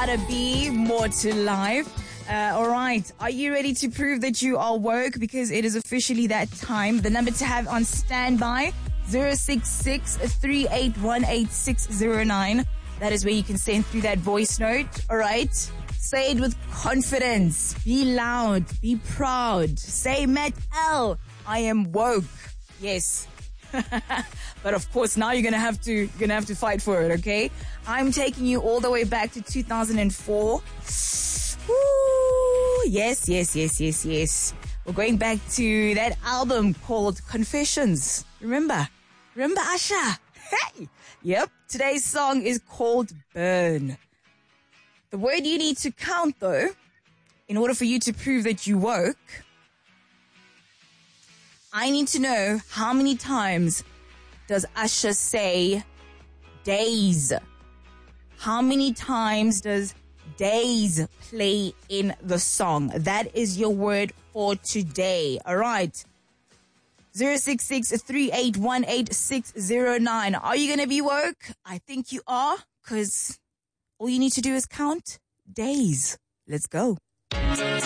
Cardi B, More to Life. All right, are you ready to prove that you are woke? Because it is officially that time. The number to have on standby, 066-3818-609. That is where you can send through that voice note. All right, say it with confidence. Be loud. Be proud. Say, Matt L, I am woke. Yes. But of course, now you're gonna have to fight for it. Okay, I'm taking you all the way back to 2004. Ooh, yes. We're going back to that album called Confessions. Remember Asha? Hey, yep. Today's song is called Burn. The word you need to count, though, in order for you to prove that you woke, I need to know how many times does Asha say days? How many times does days play in the song? That is your word for today. All right. 066-3818-609. Are you going to be woke? I think you are, because all you need to do is count days. Let's go.